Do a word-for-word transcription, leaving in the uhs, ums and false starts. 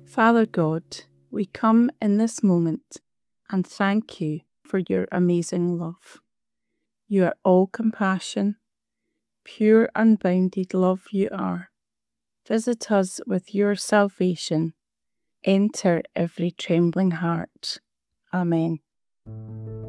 Father God, we come in this moment and thank you for your amazing love. You are all compassion, pure unbounded love you are. Visit us with your salvation. Enter every trembling heart. Amen.